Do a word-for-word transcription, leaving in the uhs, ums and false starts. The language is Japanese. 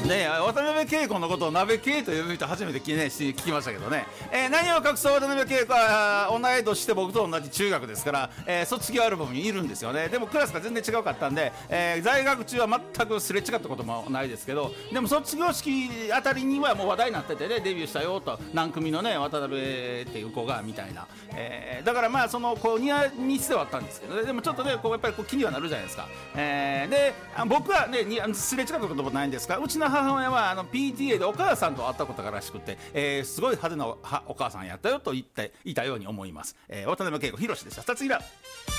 ね、渡辺恵子のことを鍋系と呼ぶ人初めて聞,、ね、聞きましたけどね、えー、何を隠そう渡辺恵子は同い年して僕と同じ中学ですから、えー、卒業アルバムにいるんですよね。でもクラスが全然違うかったんで、えー、在学中は全くすれ違ったこともないですけど、でも卒業式あたりにはもう話題になっててね、デビューしたよと何組のね渡辺っていう子がみたいな、えー、だからまあそのこうニアミスではあったんですけど、ね、でもちょっとねこうやっぱりこう気にはなるじゃないですか、えー、で僕はねにすれ違ったこともないんですが、うちの母親はあの ピーティーエー でお母さんと会ったことがらしくて、えー、すごい派手なお母さんやったよと言っていたように思います。えー、渡辺恵子ひろしでした。さあ次だ。